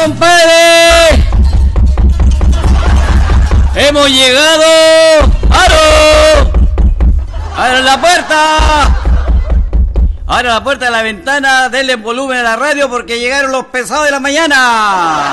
compadre! ¡Hemos llegado! ¡Aro! ¡Abran la puerta! Abran la puerta de la ventana, denle volumen a la radio porque llegaron los pesados de la mañana.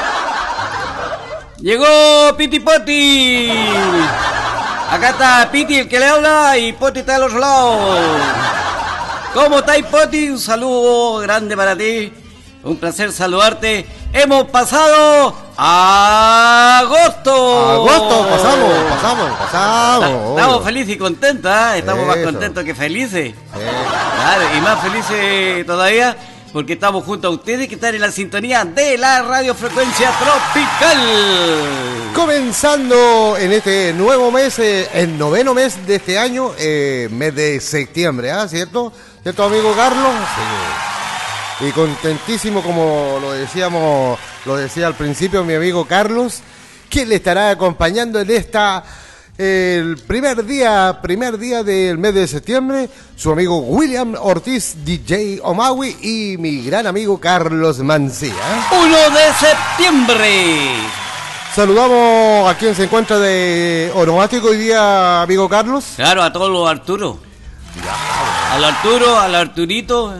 Llegó Piti Poti. Acá está Piti, el que le habla, y Poti está de los lados. ¿Cómo estáis, Poti? Un saludo grande para ti. Un placer saludarte. Hemos pasado a agosto. Agosto, pasamos. Estamos felices y contentos, ¿eh? Estamos más contentos que felices. Claro, y más felices todavía porque estamos junto a ustedes que están en la sintonía de la radiofrecuencia tropical. Comenzando en este nuevo mes, el noveno mes de este año, mes de septiembre, ¿ah? ¿Cierto? ¿Cierto, amigo Carlos? Sí. Y contentísimo, como lo decía al principio mi amigo Carlos, que le estará acompañando en el primer día del mes de septiembre, su amigo William Ortiz, DJ Omawi, y mi gran amigo Carlos Mancía. 1 de septiembre. Saludamos a quien se encuentra de onomástico hoy día, amigo Carlos. Claro, a todos los Arturo. Al Arturo, al Arturito.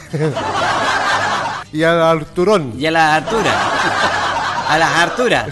Y al Arturón. Y a las Arturas. A las Arturas.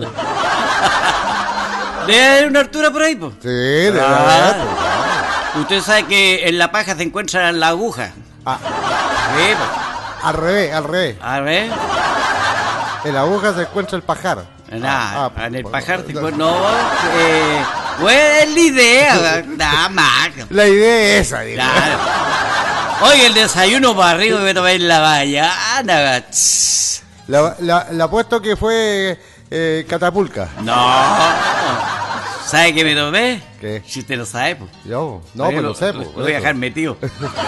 ¿Debe haber una Artura por ahí, po? Sí, de verdad. Usted sabe que en la paja se encuentra la aguja. Ah. Sí, po. Al revés. A ver. En la aguja se encuentra el pajar. En el pajar se encuentra... No, bueno, es la idea. Nada más. La idea es esa, digo. Claro. Oye, el desayuno para arriba que me tomé en la mañana. Le apuesto que fue Catapulca. No. ¿Sabe qué me tomé? ¿Qué? Si usted lo sabe, pues. Yo, no, pues lo sé, pues. Lo voy a dejar metido.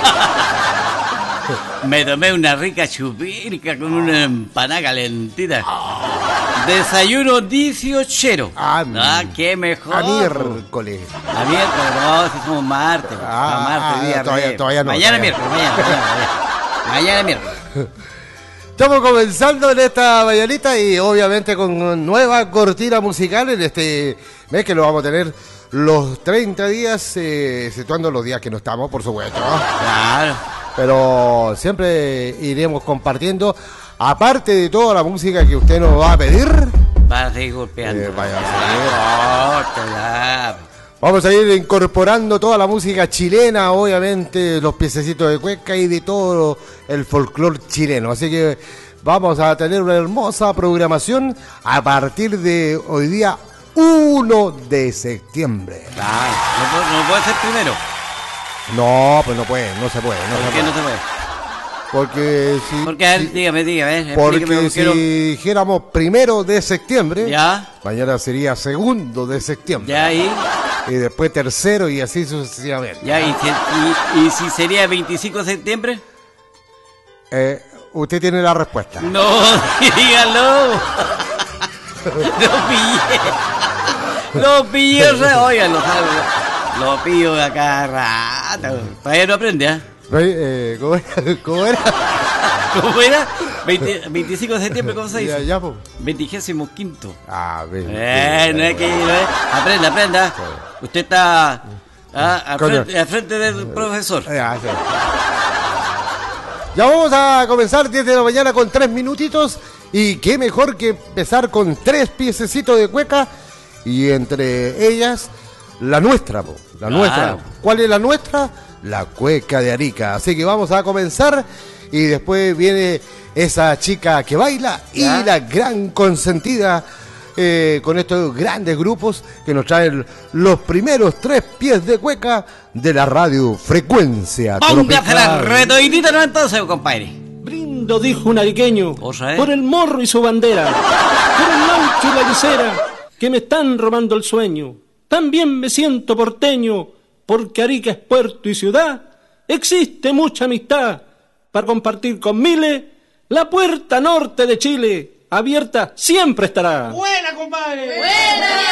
Me tomé una rica chupirca con una empanada calentita. Desayuno 18. Qué mejor. A miércoles. No, si somos martes. Martes, todavía no. Mañana miércoles. Mañana miércoles. Estamos comenzando en esta mañanita y obviamente con nueva cortina musical en este mes que lo vamos a tener los 30 días, situando los días que no estamos, por supuesto. Claro. Pero siempre iremos compartiendo, aparte de toda la música que usted nos va a pedir. Va a seguir golpeando. Vamos a ir incorporando toda la música chilena, obviamente, los piececitos de cueca y de todo el folclore chileno. Así que vamos a tener una hermosa programación a partir de hoy día 1 de septiembre. Claro, no puede ser primero. No, pues no se puede. ¿Por qué no se puede? Porque si... Dígame. Porque si dijéramos 1 de septiembre, ya, mañana sería 2 de septiembre. Ya ahí. Y después 3 y así sucesivamente. Ya, ¿y si sería 25 de septiembre? Usted tiene la respuesta. No, dígalo. Lo pillé, oigan, lo pillo a cada rato. Todavía no aprende, ¿ah? ¿Cómo era? ¿Cómo era? 25 de septiembre, ¿cómo se dice? Ya, pues. 25. No es que... Aprenda. Sí. Usted está al frente del profesor. Ya vamos a comenzar 10 de la mañana con 3 minutitos. Y qué mejor que empezar con 3 piececitos de cueca. Y entre ellas, la nuestra, nuestra. ¿Cuál es la nuestra? La cueca de Arica. Así que vamos a comenzar. Y después viene esa chica que baila y la gran consentida con estos grandes grupos que nos traen los primeros 3 pies de cueca de la radio frecuencia tropical. Póngase la retoidita, no entonces, compadre. Brindo, dijo un ariqueño, por el morro y su bandera, por el laucho y la guisera, que me están robando el sueño. También me siento porteño, porque Arica es puerto y ciudad. Existe mucha amistad para compartir con miles. La puerta norte de Chile abierta siempre estará. ¡Buena, compadre! ¡Buena!